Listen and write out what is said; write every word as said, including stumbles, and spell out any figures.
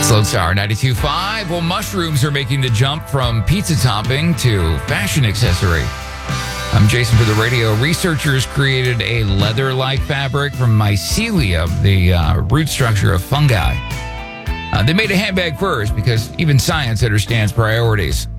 Slow Star ninety-two point five. Well, mushrooms are making the jump from pizza topping to fashion accessory. I'm Jason for the radio. Researchers created a leather-like fabric from mycelium, the uh, root structure of fungi. Uh, they made a handbag first because even science understands priorities.